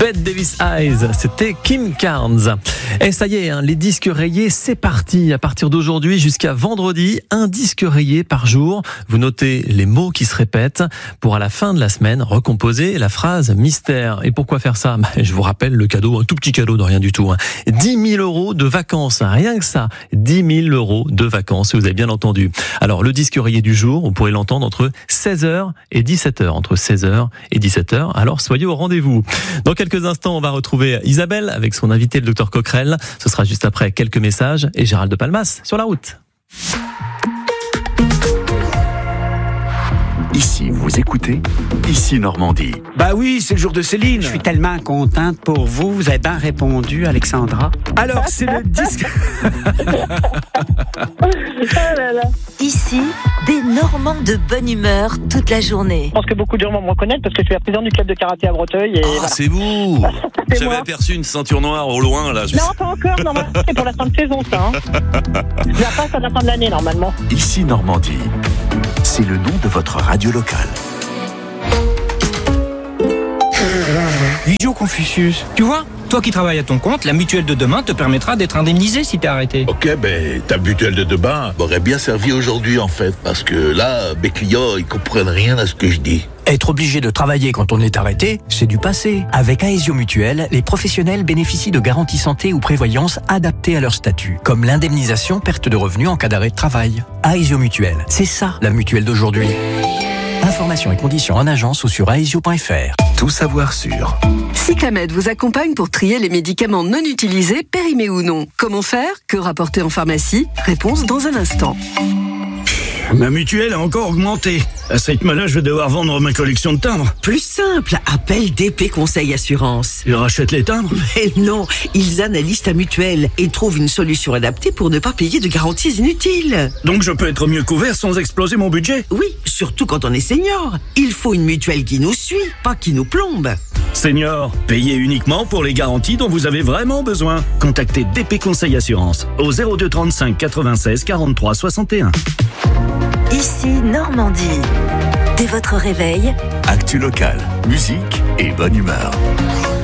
Bette Davis Eyes, c'était Kim Carnes. Et ça y est, les disques rayés, c'est parti. À partir d'aujourd'hui jusqu'à vendredi, un disque rayé par jour. Vous notez les mots qui se répètent pour à la fin de la semaine recomposer la phrase mystère. Et pourquoi faire ça ? Je vous rappelle le cadeau, un tout petit cadeau de rien du tout. 10 000 € de vacances, rien que ça. 10 000 € de vacances, vous avez bien entendu. Alors le disque rayé du jour, vous pourrez l'entendre entre 16h et 17h. Entre 16h et 17h, alors soyez au rendez-vous. Dans quelques instants, on va retrouver Isabelle avec son invité, le Dr Coquerel. Ce sera juste après quelques messages et Gérald de Palmas sur la route. Ici, vous écoutez Ici Normandie. Bah oui, c'est le jour de Céline. Je suis tellement contente pour vous. Vous avez bien répondu, Alexandra. Alors, c'est le disque... Ici, des Normands de bonne humeur toute la journée. Je pense que beaucoup de gens vont me reconnaître parce que je suis la présidente du club de karaté à Breteuil. Et voilà. C'est vous. C'est J'avais moi. aperçu une ceinture noire au loin là. Non, pas encore, normalement, c'est pour la fin de saison, ça. Je la passe à la fin de l'année, normalement. Ici Normandie. C'est le nom de votre radio locale. Idiot Confucius. Tu vois, toi qui travailles à ton compte, la mutuelle de demain te permettra d'être indemnisé si t'es arrêté. Ok, ta mutuelle de demain m'aurait bien servi aujourd'hui en fait, parce que là, mes clients, ils comprennent rien à ce que je dis. Être obligé de travailler quand on est arrêté, c'est du passé. Avec Aesio Mutuelle, les professionnels bénéficient de garanties santé ou prévoyance adaptées à leur statut, comme l'indemnisation perte de revenus en cas d'arrêt de travail. Aesio Mutuelle, c'est ça la mutuelle d'aujourd'hui. Informations et conditions en agence ou sur aesio.fr. Tout savoir sur Cyclamed vous accompagne pour trier les médicaments non utilisés, périmés ou non. Comment faire ? Que rapporter en pharmacie ? Réponse dans un instant. Ma mutuelle a encore augmenté. À ce rythme-là, je vais devoir vendre ma collection de timbres. Plus simple, appelle DP Conseil Assurance. Ils rachètent les timbres ? Mais non, ils analysent ta mutuelle et trouvent une solution adaptée pour ne pas payer de garanties inutiles. Donc je peux être mieux couvert sans exploser mon budget ? Oui, surtout quand on est senior. Il faut une mutuelle qui nous suit, pas qui nous plombe. Senior, payez uniquement pour les garanties dont vous avez vraiment besoin. Contactez DP Conseil Assurance au 02 35 96 43 61. Ici Normandie. Dès votre réveil, actu locale, musique et bonne humeur.